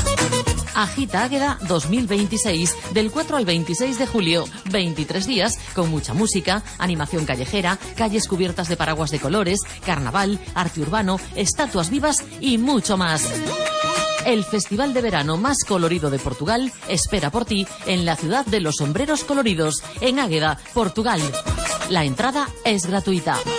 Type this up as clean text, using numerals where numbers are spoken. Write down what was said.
Agita Águeda 2026, del 4 al 26 de julio. 23 días con mucha música, animación callejera, calles cubiertas de paraguas de colores, carnaval, arte urbano, estatuas vivas y mucho más. El festival de verano más colorido de Portugal espera por ti en la ciudad de los sombreros coloridos, en Águeda, Portugal. La entrada es gratuita.